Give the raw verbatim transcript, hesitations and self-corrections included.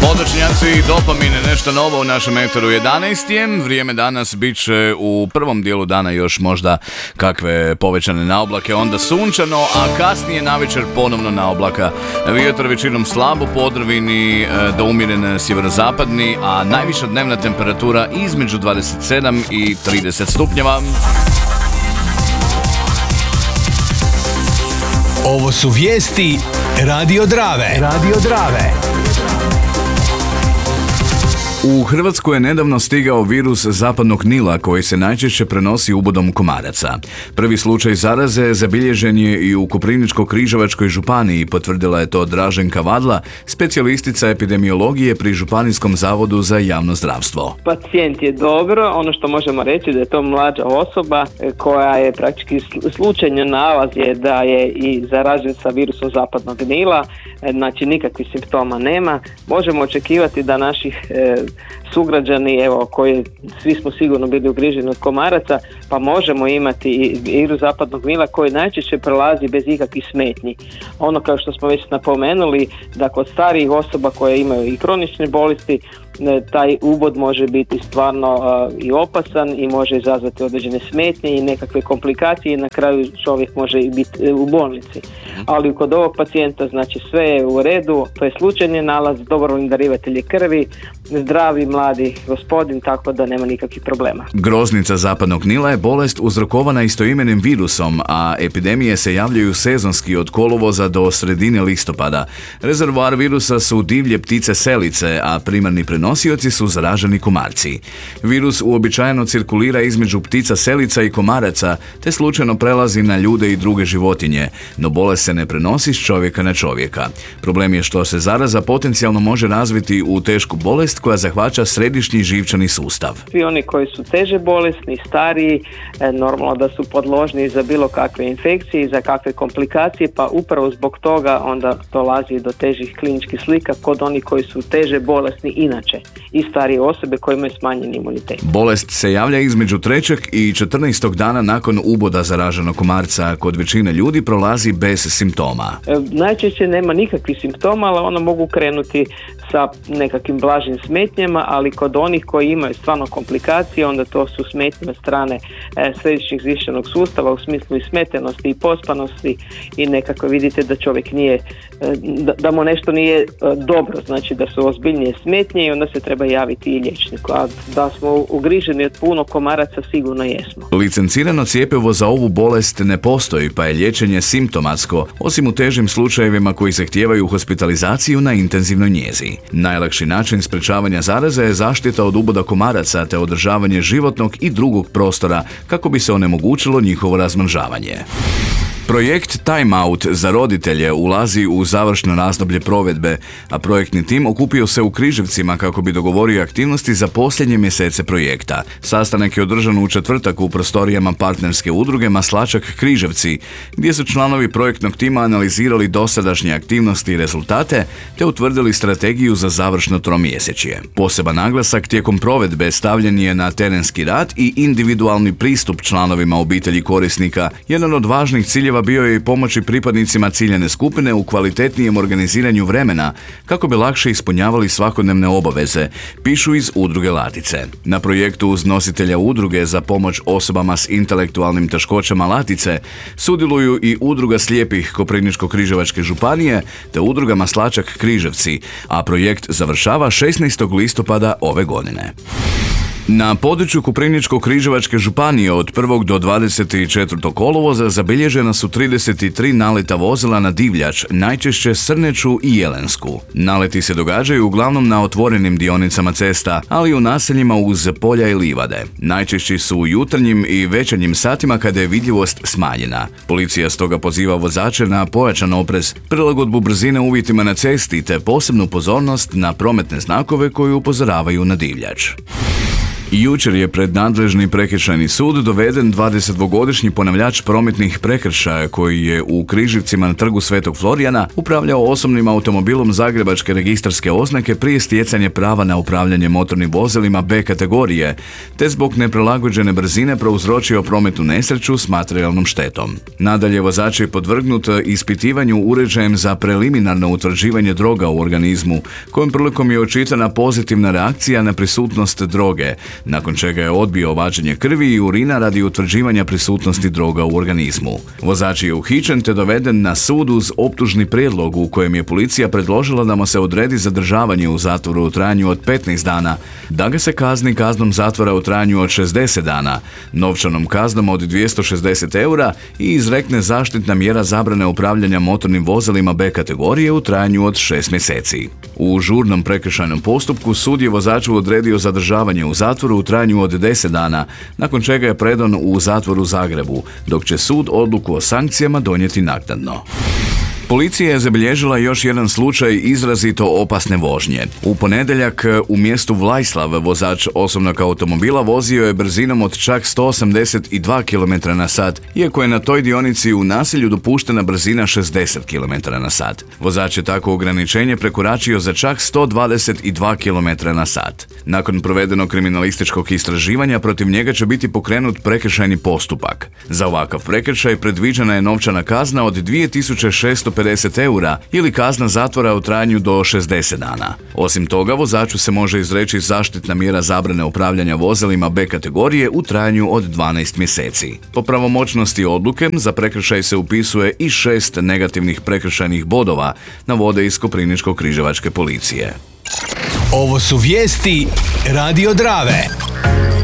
Podočnjaci, dopamin, nešto novo u našem Eteru jedanaest. Vrijeme danas bit će u prvom dijelu dana još možda kakve povećane naoblake, onda sunčano, a kasnije navečer ponovno naoblaka. Vjetar većinom slabo, podravini do umjeren sjeverozapadni, a najviša dnevna temperatura između dvadeset sedam i trideset stupnjeva. Ovo su vijesti Radio Drave. Radio Drave. U Hrvatsku je nedavno stigao virus zapadnog Nila koji se najčešće prenosi ubodom komaraca. Prvi slučaj zaraze zabilježen je i u Koprivničko-križevačkoj županiji, potvrdila je to Draženka Vadla, specijalistica epidemiologije pri Županijskom zavodu za javno zdravstvo. Pacijent je dobro, ono što možemo reći da je to mlađa osoba koja je praktički slučajno nalaz je da je i zaražen sa virusom zapadnog Nila, znači nikakvih simptoma nema. Možemo očekivati da naših e, sugrađani, evo, koji svi smo sigurno bili ugriženi od komaraca, pa možemo imati i virus zapadnog Nila koji najčešće prelazi bez ikakvih smetnji. Ono kao što smo već napomenuli, da kod starijih osoba koje imaju i kronične bolesti, taj ubod može biti stvarno uh, i opasan i može izazvati određene smetnje i nekakve komplikacije i na kraju čovjek može i biti u bolnici. Ali kod ovog pacijenta znači sve je u redu, to je slučajni nalaz, dobrovoljni darivatelj krvi, zdravi mladi gospodin, tako da nema nikakvih problema. Groznica zapadnog Nila je bolest uzrokovana istoimenim virusom, a epidemije se javljaju sezonski od kolovoza do sredine listopada. Rezervoar virusa su divlje ptice selice, a primarni prenosioci su zaraženi komarci. Virus uobičajeno cirkulira između ptica selica i komaraca, te slučajno prelazi na ljude i druge životinje, no bolest se ne prenosi s čovjeka na čovjeka. Problem je što se zaraza potencijalno može razviti u tešku bolest koja zahvaća središnji živčani sustav. Svi oni koji su teže bolesni, stariji, normalno da su podložni za bilo kakve infekcije i za kakve komplikacije, pa upravo zbog toga onda dolazi do težih kliničkih slika kod onih koji su teže bolesni inače i starije osobe koje imaju smanjeni imunitet. Bolest se javlja između trećeg i četrnaestog dana nakon uboda zaraženog komarca. Kod većine ljudi prolazi bez simptoma. E, najčešće nema nikakvih simptoma, ali ono mogu krenuti sa nekakvim blažim smetnjama, ali kod onih koji imaju stvarno komplikacije, onda to su smetnje od strane e, središnjeg živčanog sustava u smislu i smetenosti i pospanosti i nekako vidite da čovjek nije, e, da, da mu nešto nije e, dobro, znači da su ozbiljnije smetnje i onda se treba javiti i liječniku. A da smo ugriženi od puno komaraca, sigurno jesmo. Licencirano cjepivo za ovu bolest ne postoji, pa je liječenje simptomatsko, osim u težim slučajevima koji zahtijevaju hospitalizaciju na intenzivnoj njezi. Najlakši način sprečavanja zaraze je zaštita od uboda komaraca te održavanje životnog i drugog prostora kako bi se onemogućilo njihovo razmnožavanje. Projekt Time Out za roditelje ulazi u završno razdoblje provedbe, a projektni tim okupio se u Križevcima kako bi dogovorio aktivnosti za posljednje mjesece projekta. Sastanak je održan u četvrtak u prostorijama partnerske udruge Maslačak Križevci, gdje su članovi projektnog tima analizirali dosadašnje aktivnosti i rezultate te utvrdili strategiju za završno tromjesečje. Poseban naglasak tijekom provedbe stavljen je na terenski rad i individualni pristup članovima obitelji korisnika. Jedan od važnih ciljeva bio je i pomoći pripadnicima ciljane skupine u kvalitetnijem organiziranju vremena kako bi lakše ispunjavali svakodnevne obaveze, pišu iz udruge Latice. Na projektu uz nositelja udruge za pomoć osobama s intelektualnim teškoćama Latice sudjeluju i udruga slijepih Koprivničko-križevačke županije te udruga Maslačak Križevci, a projekt završava šesnaestog listopada ove godine. Na području Koprivničko-križevačke županije od prvog do dvadeset četvrtog kolovoza zabilježena su trideset tri naleta vozila na divljač, najčešće srneću i jelensku. Naleti se događaju uglavnom na otvorenim dionicama cesta, ali i u naseljima uz polja i livade. Najčešći su u jutarnjim i večernjim satima kada je vidljivost smanjena. Policija stoga poziva vozače na pojačan oprez, prilagodbu brzine uvjetima na cesti te posebnu pozornost na prometne znakove koji upozoravaju na divljač. Jučer je pred nadležni prekršajni sud doveden dvadesetdvogodišnji ponavljač prometnih prekršaja koji je u Križevcima na trgu Svetog Florijana upravljao osobnim automobilom zagrebačke registarske oznake prije stjecanja prava na upravljanje motornim vozilima B kategorije, te zbog neprilagođene brzine prouzročio prometnu nesreću s materijalnom štetom. Nadalje, vozač je podvrgnut ispitivanju uređajem za preliminarno utvrđivanje droga u organizmu, kojom prilikom je očitana pozitivna reakcija na prisutnost droge, nakon čega je odbio vađenje krvi i urina radi utvrđivanja prisutnosti droga u organizmu. Vozač je uhićen te doveden na sud uz optužni prijedlog u kojem je policija predložila da mu se odredi zadržavanje u zatvoru u trajanju od petnaest dana, da ga se kazni kaznom zatvora u trajanju od šezdeset dana, novčanom kaznom od dvjesto šezdeset eura i izrekne zaštitna mjera zabrane upravljanja motornim vozilima B kategorije u trajanju od šest mjeseci. U žurnom prekršajnom postupku sud je vozaču odredio zadržavanje u zatvoru u trajanju od deset dana, nakon čega je predan u zatvor u Zagrebu, dok će sud odluku o sankcijama donijeti naknadno. Policija je zabilježila još jedan slučaj izrazito opasne vožnje. U ponedjeljak u mjestu Vlajslav vozač osobnog automobila vozio je brzinom od čak sto osamdeset dva kilometra na sat, iako je na toj dionici u naselju dopuštena brzina šezdeset kilometara na sat. Vozač je tako ograničenje prekoračio za čak sto dvadeset dva kilometra na sat. Nakon provedenog kriminalističkog istraživanja protiv njega će biti pokrenut prekršajni postupak. Za ovakav prekršaj predviđena je novčana kazna od dvije tisuće šesto pedeset eura ili kazna zatvora u trajanju do šezdeset dana. Osim toga, vozaču se može izreći zaštitna mjera zabrane upravljanja vozilima B kategorije u trajanju od dvanaest mjeseci. Po pravomoćnosti odluke za prekršaj se upisuje i šest negativnih prekršajnih bodova, navode iz Koprivničko-križevačke policije. Ovo su vijesti Radio Drave.